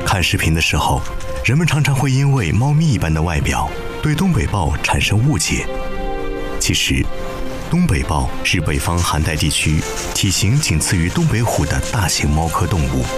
看视频的时候，人们常常会因为猫咪一般的外表对东北豹产生误解。其实，东北豹是北方寒带地区体型仅次于东北虎的大型猫科动物。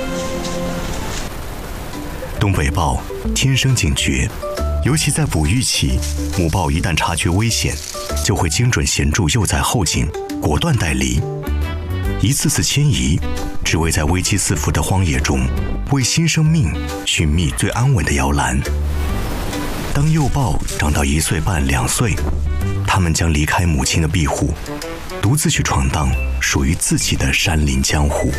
东北豹天生警觉，尤其在哺育期，母豹一旦察觉危险，就会精准衔住幼崽后颈，果断带离，一次次迁移，只为在危机四伏的荒野中，为新生命寻觅最安稳的摇篮。当幼豹长到1岁半、2岁，它们将离开母亲的庇护，独自去闯荡属于自己的山林江湖。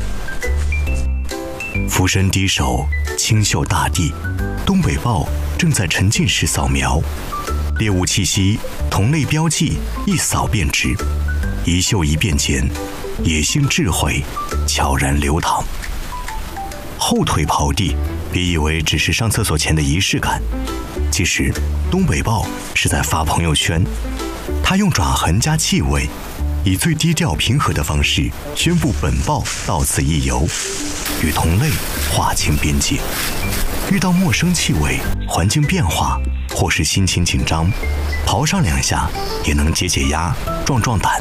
俯身低首，清嗅大地，东北豹正在沉浸式扫描，猎物气息、同类标记一扫便知，一嗅一辨间，野性智慧悄然流淌。后腿刨地，别以为只是上厕所前的仪式感，其实东北豹是在发朋友圈。它用爪痕加气味，以最低调平和的方式宣布本豹到此一游，与同类划清边界。遇到陌生气味、环境变化或是心情紧张，刨上2下也能解解压、壮壮胆。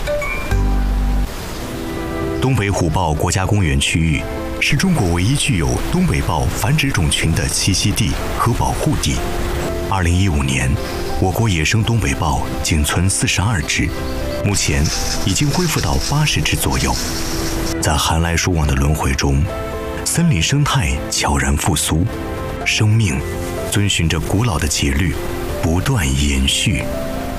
东北虎豹国家公园区域是中国唯一具有东北豹繁殖种群的栖息地和保护地。2015年，我国野生东北豹仅存42只，目前已经恢复到80只左右。在寒来暑往的轮回中，森林生态悄然复苏，生命遵循着古老的节律，不断延续。